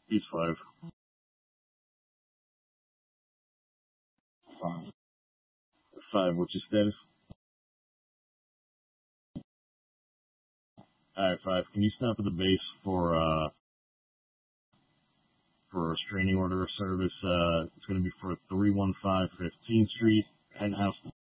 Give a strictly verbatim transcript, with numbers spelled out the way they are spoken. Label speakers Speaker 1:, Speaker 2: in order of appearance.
Speaker 1: He's five. Five. Five, what's your status? Alright, five. Can you stop at the base for uh for a restraining order of service? Uh it's gonna be for three one five fifteenth Street, penthouse